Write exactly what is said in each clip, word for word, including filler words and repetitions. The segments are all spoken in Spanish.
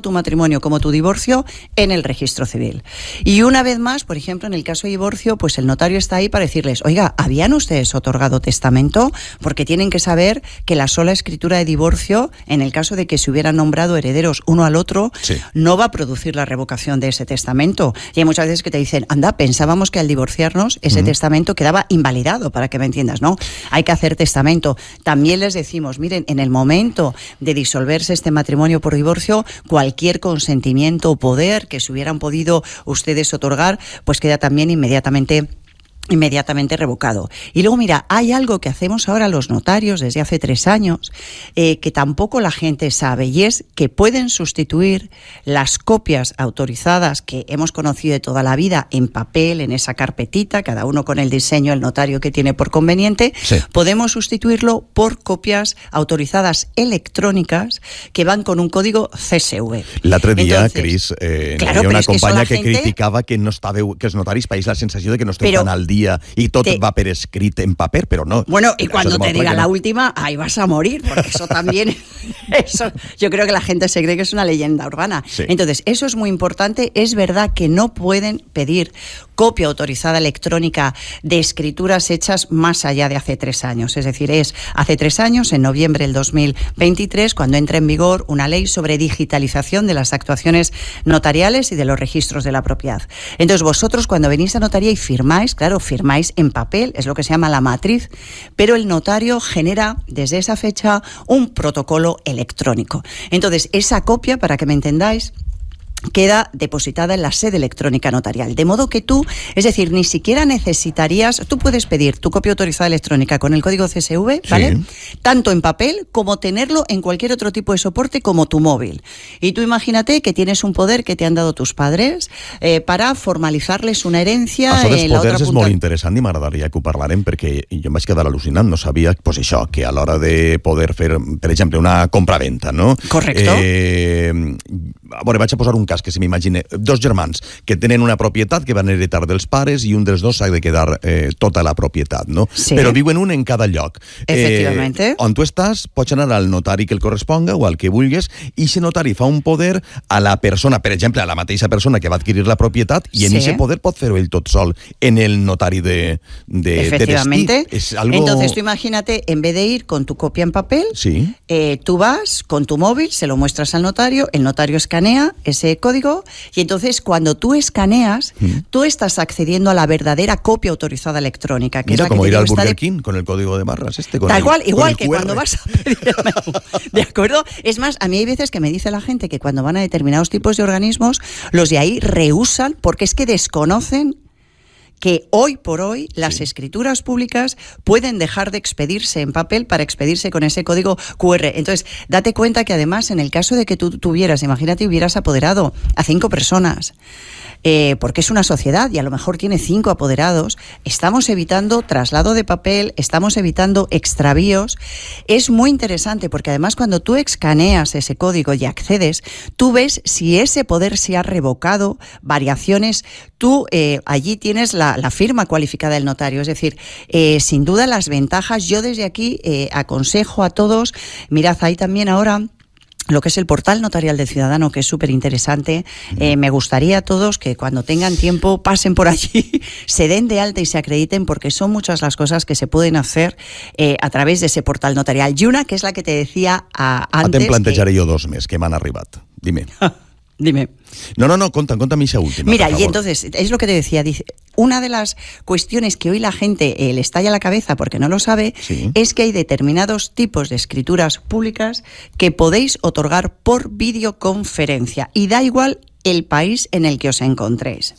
tu matrimonio como tu divorcio en el registro civil. Y una vez más, por ejemplo, en el caso de divorcio, pues el notario está ahí para decirles, oiga, ¿habían ustedes otorgado testamento? Porque tienen que saber que la sola escritura de divorcio, en el caso de que se hubieran nombrado herederos uno al otro, sí. no va a producir la revocación de ese testamento. Y hay muchas veces que te dicen, anda, pensábamos que al divorciarnos ese uh-huh. testamento quedaba invalidado, para que me entiendas, ¿no? Hay que hacer testamento. También les decimos, miren, en el momento de disolverse este matrimonio por divorcio, cualquier consentimiento o poder que se hubieran podido ustedes otorgar, pues queda también inmediatamente inmediatamente revocado. Y luego, mira, hay algo que hacemos ahora los notarios desde hace tres años, eh, que tampoco la gente sabe, y es que pueden sustituir las copias autorizadas que hemos conocido de toda la vida en papel, en esa carpetita, cada uno con el diseño, el notario que tiene por conveniente, sí. podemos sustituirlo por copias autorizadas electrónicas que van con un código C S V. L'altre dia, Cris, eh, claro, hi ha una companya que, que gente... criticava que no estàveu, que els notaris país la sensació de que no esteu Pero... tan al día y todo te... va per escrit en papel, pero no. Bueno, y cuando te diga no. la última, ahí vas a morir, porque eso también, eso, yo creo que la gente se cree que es una leyenda urbana. Sí. Entonces, eso es muy importante. Es verdad que no pueden pedir copia autorizada electrónica de escrituras hechas más allá de hace tres años. Es decir, es hace tres años, en noviembre del dos mil veintitrés, cuando entra en vigor una ley sobre digitalización de las actuaciones notariales y de los registros de la propiedad. Entonces, vosotros cuando venís a notaría y firmáis, claro, firmáis en papel, es lo que se llama la matriz, pero el notario genera desde esa fecha un protocolo electrónico. Entonces, esa copia, para que me entendáis, queda depositada en la sede electrónica notarial. De modo que tú, es decir, ni siquiera necesitarías, tú puedes pedir tu copia autorizada electrónica con el código C S V, ¿vale? Sí. Tanto en papel como tenerlo en cualquier otro tipo de soporte como tu móvil. Y tú imagínate que tienes un poder que te han dado tus padres eh, para formalitzar-les una herència això en la otra punta. Això és molt interessant i m'agradaria que ho parlarem, perquè jo em vaig quedar al·lucinant, no sabia pues això, que a l'hora de poder fer, per exemple, una compra-venta, no? Correcto. Eh, a veure, vaig a posar un cas que se m'imagine, dos germans que tenen una propietat que van heretar dels pares i un dels dos s'ha de quedar eh, tota la propietat, no? Sí. Però viuen un en cada lloc. Efectivamente. Eh, on tu estàs, pots anar al notari que el corresponga o al que vulguis, i aquest notari fa un poder a la persona, per exemple, a la mateixa persona que va adquirir la propietat, i en sí. aquest poder pot fer-ho ell tot sol en el notari de, de, Efectivamente. de destí. Es algo... Entonces tú imagínate, en vez de ir con tu copia en papel, sí. eh, tú vas con tu móvil, se lo muestras al notario, el notario escanea ese código y entonces cuando tú escaneas, mm. tú estás accediendo a la verdadera copia autorizada electrónica. Que Mira, es la como que ir al Burger de... King con el código de barras este. Con Tal el, cual, igual que Q R. cuando vas a pedir el menú. ¿De acuerdo? Es más, a mí hay veces que me dice la gente que cuando van a determinados tipos de organismos, los de ahí rehusan porque es que desconocen que hoy por hoy las sí. escrituras públicas pueden dejar de expedirse en papel para expedirse con ese código Q R. Entonces, date cuenta que además en el caso de que tú tuvieras, imagínate, hubieras apoderado a cinco personas, eh, porque es una sociedad y a lo mejor tiene cinco apoderados, estamos evitando traslado de papel, estamos evitando extravíos. Es muy interesante porque además cuando tú escaneas ese código y accedes, tú ves si ese poder se ha revocado, variaciones, tú eh, allí tienes la, la firma cualificada del notario. Es decir, eh, sin duda las ventajas, yo desde aquí eh, aconsejo a todos, mirad, ahí también ahora lo que es el portal notarial del ciudadano, que es súper interesante. Eh, me gustaría a todos que cuando tengan tiempo pasen por allí, se den de alta y se acrediten, porque son muchas las cosas que se pueden hacer eh, a través de ese portal notarial. Y una que es la que te decía a, antes... Te'n plantejaré que... jo dos més que m'han arribat. Dime. Dime. No, no, no, conta, conta esa última. Mira, y entonces, es lo que te decía, dice, una de las cuestiones que hoy la gente eh, le estalla la cabeza porque no lo sabe, sí. es que hay determinados tipos de escrituras públicas que podéis otorgar por videoconferencia y da igual el país en el que os encontréis.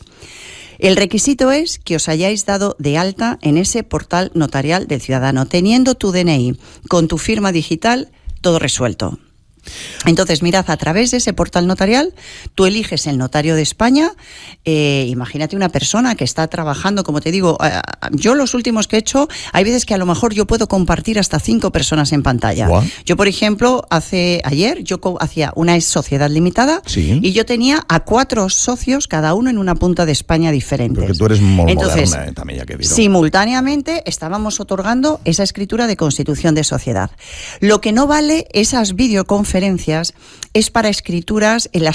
El requisito es que os hayáis dado de alta en ese portal notarial del ciudadano, teniendo tu D N I con tu firma digital, todo resuelto. Entonces, mirad, a través de ese portal notarial, tú eliges el notario de España. Eh, imagínate una persona que está trabajando, como te digo, eh, yo los últimos que he hecho, hay veces que a lo mejor yo puedo compartir hasta cinco personas en pantalla. Wow. Yo, por ejemplo, hace ayer, yo hacía una sociedad limitada, sí. y yo tenía a cuatro socios, cada uno en una punta de España diferentes. Porque tú eres muy Entonces, moderna, eh, también, ya que digo. Simultáneamente estábamos otorgando esa escritura de constitución de sociedad. Lo que no vale esas videoconferencias es para escrituras en las